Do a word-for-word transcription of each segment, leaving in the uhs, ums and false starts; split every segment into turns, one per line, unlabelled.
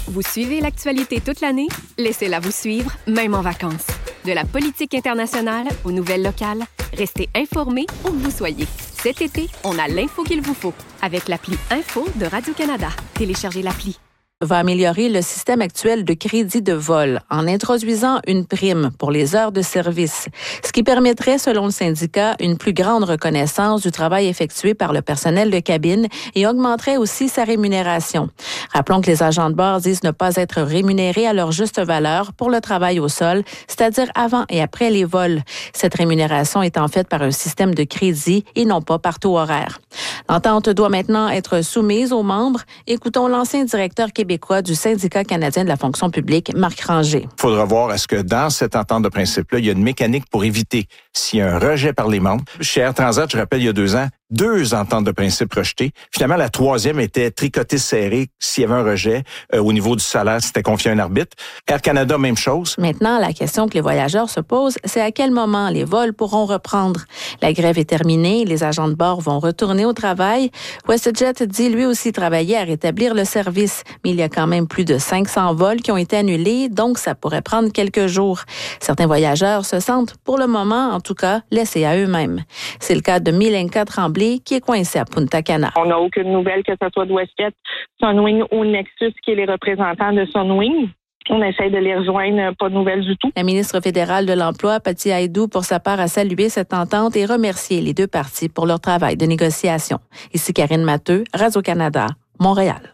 Vous suivez l'actualité toute l'année? Laissez-la vous suivre, même en vacances. De la politique internationale aux nouvelles locales, restez informés où que vous soyez. Cet été, on a l'info qu'il vous faut avec l'appli Info de Radio-Canada. Téléchargez l'appli.
Va améliorer le système actuel de crédit de vol en introduisant une prime pour les heures de service, ce qui permettrait, selon le syndicat, une plus grande reconnaissance du travail effectué par le personnel de cabine et augmenterait aussi sa rémunération. Rappelons que les agents de bord disent ne pas être rémunérés à leur juste valeur pour le travail au sol, c'est-à-dire avant et après les vols. Cette rémunération étant faite par un système de crédit et non pas par taux horaire. L'entente doit maintenant être soumise aux membres. Écoutons l'ancien directeur québécois du syndicat canadien de la fonction publique, Marc Ranger.
Il faudra voir est-ce que dans cette entente de principe-là, il y a une mécanique pour éviter s'il y a un rejet par les membres. Chez Air Transat, je rappelle, il y a deux ans, deux ententes de principe rejetées. Finalement, la troisième était tricotée serrée. S'il y avait un rejet euh, au niveau du salaire, c'était confié à un arbitre. Air Canada, même chose.
Maintenant, la question que les voyageurs se posent, c'est à quel moment les vols pourront reprendre. La grève est terminée, les agents de bord vont retourner au travail. WestJet dit lui aussi travailler à rétablir le service, mais il y a quand même plus de cinq cents vols qui ont été annulés, donc ça pourrait prendre quelques jours. Certains voyageurs se sentent, pour le moment en tout cas, laissés à eux-mêmes. C'est le cas de Milenka Tremblay, qui est coincé à Punta Cana.
On n'a aucune nouvelle, que ce soit de WestJet, Sunwing ou Nexus, qui est les représentants de Sunwing. On essaie de les rejoindre, pas de nouvelles du tout.
La ministre fédérale de l'Emploi, Patty Aydou, pour sa part, a salué cette entente et remercié les deux parties pour leur travail de négociation. Ici Karine Matteux, Radio-Canada, Montréal.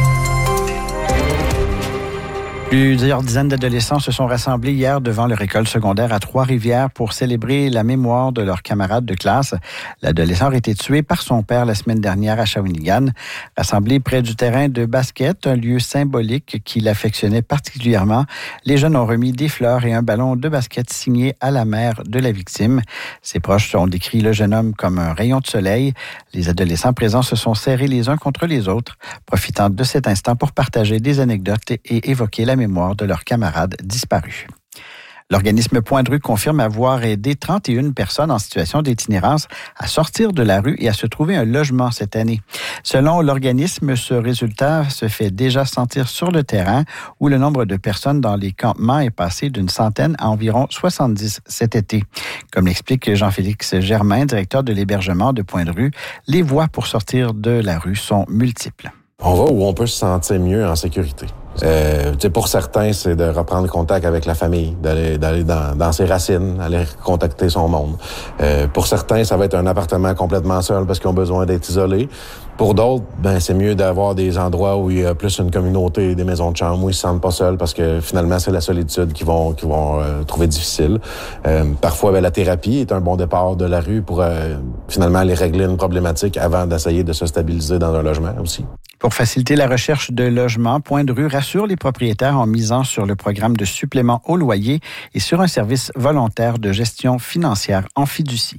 Plusieurs dizaines d'adolescents se sont rassemblés hier devant leur école secondaire à Trois-Rivières pour célébrer la mémoire de leurs camarades de classe. L'adolescent a été tué par son père la semaine dernière à Shawinigan. Rassemblés près du terrain de basket, un lieu symbolique qui l'affectionnait particulièrement, les jeunes ont remis des fleurs et un ballon de basket signé à la mère de la victime. Ses proches ont décrit le jeune homme comme un rayon de soleil. Les adolescents présents se sont serrés les uns contre les autres, profitant de cet instant pour partager des anecdotes et évoquer la mémoire de leurs camarades disparus. L'organisme Point de rue confirme avoir aidé trente et une personnes en situation d'itinérance à sortir de la rue et à se trouver un logement cette année. Selon l'organisme, ce résultat se fait déjà sentir sur le terrain où le nombre de personnes dans les campements est passé d'une centaine à environ soixante-dix cet été. Comme l'explique Jean-Félix Germain, directeur de l'hébergement de Point de rue, les voies pour sortir de la rue sont multiples.
On va où on peut se sentir mieux en sécurité. Euh, pour certains, c'est de reprendre contact avec la famille, d'aller, d'aller dans, dans ses racines, aller contacter son monde. Euh, pour certains, ça va être un appartement complètement seul parce qu'ils ont besoin d'être isolés. Pour d'autres, ben c'est mieux d'avoir des endroits où il y a plus une communauté, des maisons de chambre où ils se sentent pas seuls parce que finalement, c'est la solitude qu'ils vont, qu'ils vont euh, trouver difficile. Euh, parfois, ben, la thérapie est un bon départ de la rue pour euh, finalement aller régler une problématique avant d'essayer de se stabiliser dans un logement aussi.
Pour faciliter la recherche de logements, Point de rue rassure les propriétaires en misant sur le programme de supplément au loyer et sur un service volontaire de gestion financière en fiducie.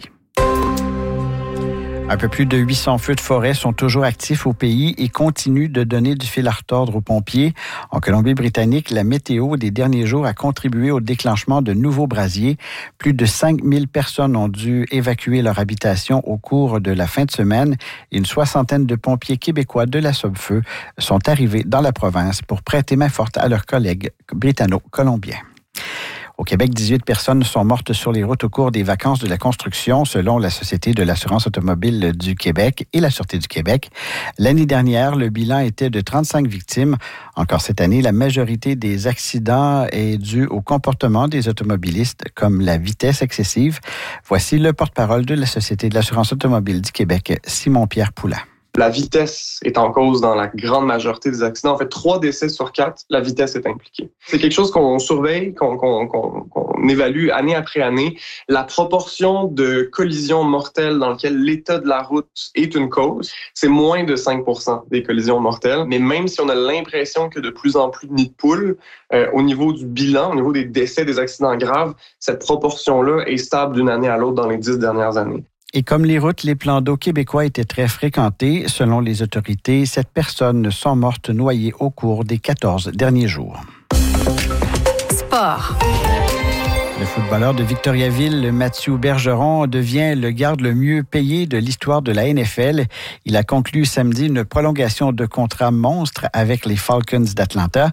Un peu plus de huit cents feux de forêt sont toujours actifs au pays et continuent de donner du fil à retordre aux pompiers. En Colombie-Britannique, la météo des derniers jours a contribué au déclenchement de nouveaux brasiers. Plus de cinq mille personnes ont dû évacuer leur habitation au cours de la fin de semaine. Une soixantaine de pompiers québécois de la Somme-Feu sont arrivés dans la province pour prêter main forte à leurs collègues britanno-colombiens. Au Québec, dix-huit personnes sont mortes sur les routes au cours des vacances de la construction, selon la Société de l'assurance automobile du Québec et la Sûreté du Québec. L'année dernière, le bilan était de trente-cinq victimes. Encore cette année, la majorité des accidents est due au comportement des automobilistes, comme la vitesse excessive. Voici le porte-parole de la Société de l'assurance automobile du Québec, Simon-Pierre Poulin.
La vitesse est en cause dans la grande majorité des accidents. En fait, trois décès sur quatre, la vitesse est impliquée. C'est quelque chose qu'on surveille, qu'on, qu'on, qu'on, qu'on évalue année après année. La proportion de collisions mortelles dans lesquelles l'état de la route est une cause, c'est moins de cinq pour cent des collisions mortelles. Mais même si on a l'impression que de plus en plus de nids de poules, euh, au niveau du bilan, au niveau des décès, des accidents graves, cette proportion-là est stable d'une année à l'autre dans les dix dernières années.
Et comme les routes, les plans d'eau québécois étaient très fréquentés, selon les autorités, sept personnes sont mortes noyées au cours des quatorze derniers jours.
Sport.
Le footballeur de Victoriaville, Mathieu Bergeron, devient le garde le mieux payé de l'histoire de la N F L. Il a conclu samedi une prolongation de contrat monstre avec les Falcons d'Atlanta.